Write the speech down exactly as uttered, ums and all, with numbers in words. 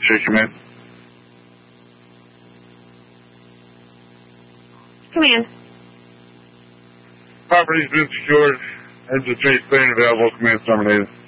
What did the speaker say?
Chase, come in. Come in. Property's been secured. Heads of Chase Plane available. Come in, terminated.